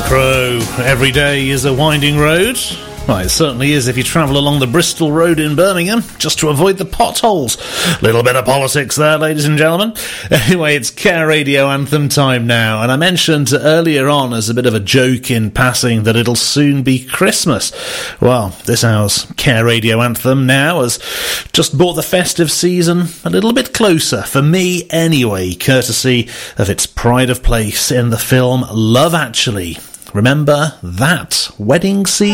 Crow, every day is a winding road. Well, it certainly is if you travel along the Bristol Road in Birmingham, just to avoid the potholes. Little bit of politics there, ladies and gentlemen. Anyway, it's Care Radio Anthem time now, and I mentioned earlier on as a bit of a joke in passing that it'll soon be Christmas. Well, this hour's Care Radio Anthem now has just brought the festive season a little bit closer, for me anyway, courtesy of its pride of place in the film Love Actually. Remember that wedding season?